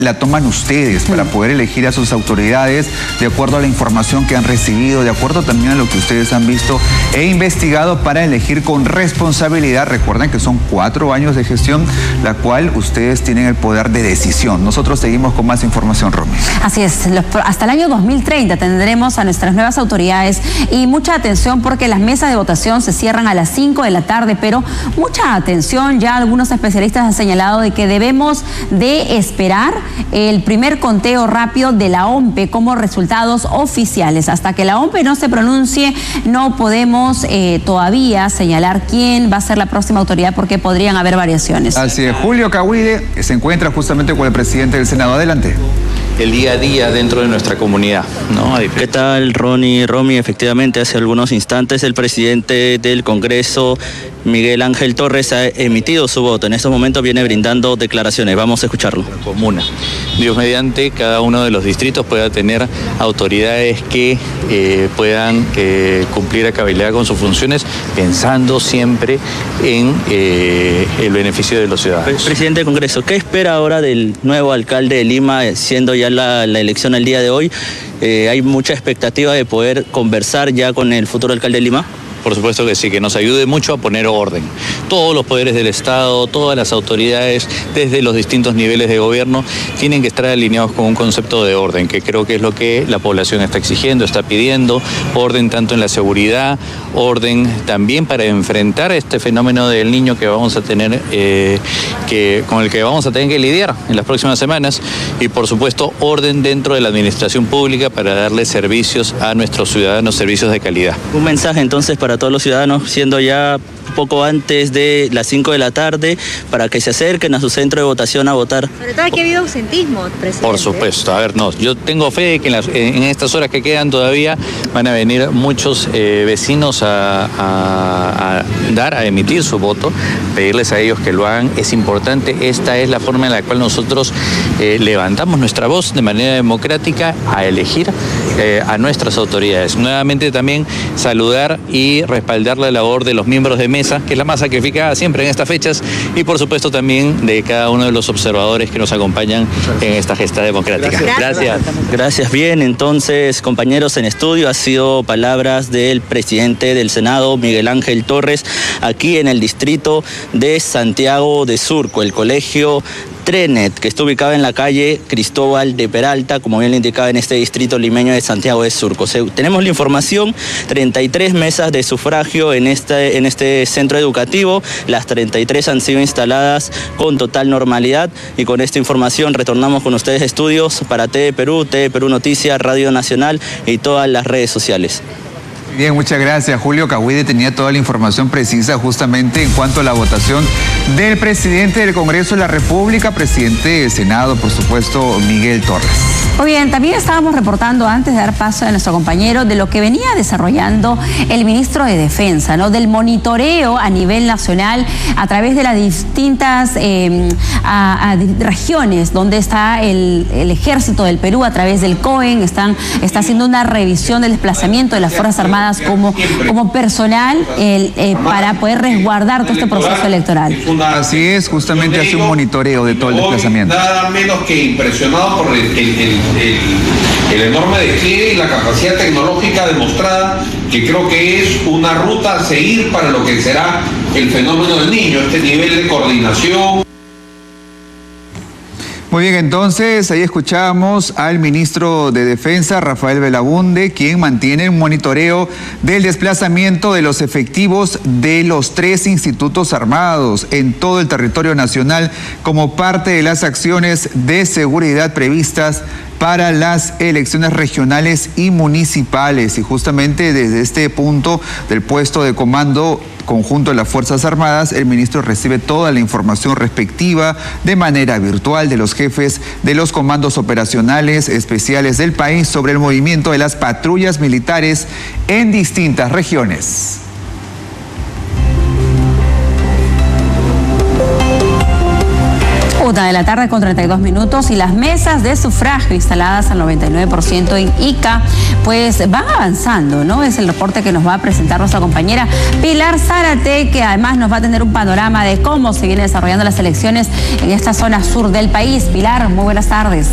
la toman ustedes para poder elegir a sus autoridades de acuerdo a la información que han recibido, de acuerdo también a lo que ustedes han visto e investigado para elegir con responsabilidad. Recuerden que son 4 años de gestión, la cual ustedes tienen el poder de decisión. Nosotros seguimos con más información, Romy. Así es, hasta el año 2030 tendremos a nuestras nuevas autoridades y mucha atención porque las mesas de votación se cierran a las 5 de la tarde, pero mucha atención, ya algunos especialistas han señalado de que debemos de esperar el primer conteo rápido de la OMPE como resultados oficiales. Hasta que la OMPE no se pronuncie, no podemos todavía señalar quién va a ser la próxima autoridad porque podrían haber variaciones. Así es, Julio Cahuide se encuentra justamente con el presidente del Senado. Adelante. El día a día dentro de nuestra comunidad, ¿no? ¿Qué tal, Ronnie? Romy, efectivamente, hace algunos instantes el presidente del Congreso, Miguel Ángel Torres, ha emitido su voto. En estos momentos viene brindando declaraciones. Vamos a escucharlo. Comuna. Dios mediante, cada uno de los distritos pueda tener autoridades que puedan cumplir a cabalidad con sus funciones, pensando siempre en el beneficio de los ciudadanos. Presidente del Congreso, ¿qué espera ahora del nuevo alcalde de Lima, siendo ya la elección el día de hoy? ¿Hay mucha expectativa de poder conversar ya con el futuro alcalde de Lima? Por supuesto que sí, que nos ayude mucho a poner orden. Todos los poderes del Estado, todas las autoridades, desde los distintos niveles de gobierno, tienen que estar alineados con un concepto de orden, que creo que es lo que la población está exigiendo, está pidiendo. Orden tanto en la seguridad, orden también para enfrentar este fenómeno del niño que vamos a tener, con el que vamos a tener que lidiar en las próximas semanas. Y por supuesto, orden dentro de la administración pública para darle servicios a nuestros ciudadanos, servicios de calidad. Un mensaje entonces para todos los ciudadanos, siendo ya poco antes de las 5 de la tarde, para que se acerquen a su centro de votación a votar. Sobre todo aquí ha habido ausentismo, presidente. Por supuesto, a ver, no, yo tengo fe de que en estas horas que quedan todavía van a venir muchos vecinos a emitir su voto, pedirles a ellos que lo hagan. Es importante, esta es la forma en la cual nosotros levantamos nuestra voz de manera democrática a elegir a nuestras autoridades. Nuevamente también saludar y respaldar la labor de los miembros de mesa, que es la más sacrificada siempre en estas fechas, y por supuesto también de cada uno de los observadores que nos acompañan en esta gesta democrática. Gracias. Bien, entonces, compañeros en estudio, ha sido palabras del presidente del Senado, Miguel Ángel Torres, aquí en el distrito de Santiago de Surco, el colegio Trenet, que está ubicado en la calle Cristóbal de Peralta, como bien le indicaba, en este distrito limeño de Santiago de Surco. Tenemos la información, 33 mesas de sufragio en este centro educativo, las 33 han sido instaladas con total normalidad, y con esta información retornamos con ustedes a estudios para TV Perú Noticias, Radio Nacional y todas las redes sociales. Bien, muchas gracias. Julio Cahuide tenía toda la información precisa justamente en cuanto a la votación del presidente del Congreso de la República, presidente del Senado, por supuesto, Miguel Torres. Muy bien, también estábamos reportando antes de dar paso a nuestro compañero de lo que venía desarrollando el ministro de Defensa, ¿no? Del monitoreo a nivel nacional a través de las distintas regiones donde está el ejército del Perú a través del COEN, está haciendo una revisión del desplazamiento de las Fuerzas Armadas como personal para poder resguardar todo este proceso electoral. Así es, justamente hace un monitoreo de todo el desplazamiento. Nada menos que impresionado por el enorme despliegue y la capacidad tecnológica demostrada, que creo que es una ruta a seguir para lo que será el fenómeno del niño, este nivel de coordinación. Muy bien, entonces ahí escuchamos al ministro de Defensa, Rafael Belaunde, quien mantiene un monitoreo del desplazamiento de los efectivos de los 3 institutos armados en todo el territorio nacional como parte de las acciones de seguridad previstas para las elecciones regionales y municipales. Y justamente desde este punto del puesto de comando conjunto de las Fuerzas Armadas, el ministro recibe toda la información respectiva de manera virtual de los jefes de los comandos operacionales especiales del país sobre el movimiento de las patrullas militares en distintas regiones. 1:32 y las mesas de sufragio instaladas al 99% en Ica, pues van avanzando, ¿no? Es el reporte que nos va a presentar nuestra compañera Pilar Zárate, que además nos va a tener un panorama de cómo se vienen desarrollando las elecciones en esta zona sur del país. Pilar, muy buenas tardes.